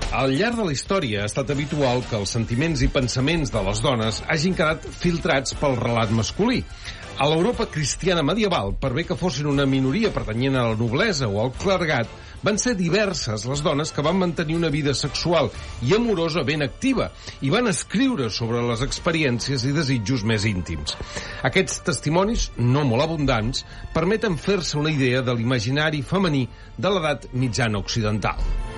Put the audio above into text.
Al llarg de la història ha estat habitual que els sentiments i pensaments de les dones hagin quedat filtrats pel relat masculí. A l'Europa cristiana medieval, per bé que fossin una minoria pertanyent a la noblesa o al clergat, van ser diverses les dones que van mantenir una vida sexual i amorosa ben activa i van escriure sobre les experiències i desitjos més íntims. Aquests testimonis, no molt abundants, permeten fer-se una idea de l'imaginari femení de l'edat mitjana occidental.